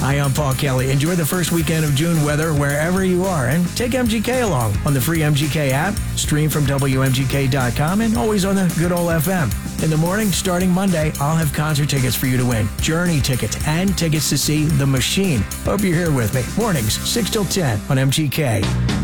Hi, I'm Paul Kelly. Enjoy the first weekend of June weather wherever you are and take MGK along on the free MGK app, stream from WMGK.com, and always on the good old FM. In the morning, starting Monday, I'll have concert tickets for you to win, Journey tickets, and tickets to see The Machine. Hope you're here with me. Mornings, 6 till 10 on MGK.